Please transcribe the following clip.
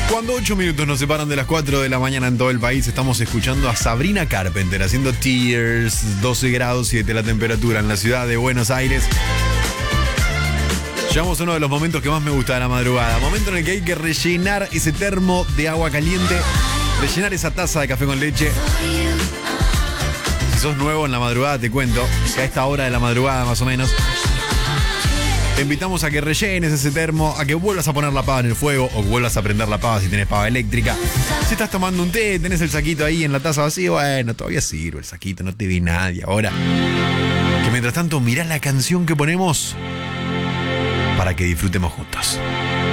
Cuando 8 minutos nos separan de las 4 de la mañana en todo el país, estamos escuchando a Sabrina Carpenter haciendo Tears, 12 grados 7 la temperatura en la ciudad de Buenos Aires. Llegamos a uno de los momentos que más me gusta de la madrugada, momento en el que hay que rellenar ese termo de agua caliente, rellenar esa taza de café con leche. Si sos nuevo en la madrugada, te cuento que a esta hora de la madrugada más o menos, te invitamos a que rellenes ese termo, a que vuelvas a poner la pava en el fuego o que vuelvas a prender la pava si tenés pava eléctrica. Si estás tomando un té, tenés el saquito ahí en la taza vacía, bueno, todavía sirve el saquito, no te ve nadie. Ahora, que mientras tanto mirás la canción que ponemos para que disfrutemos juntos.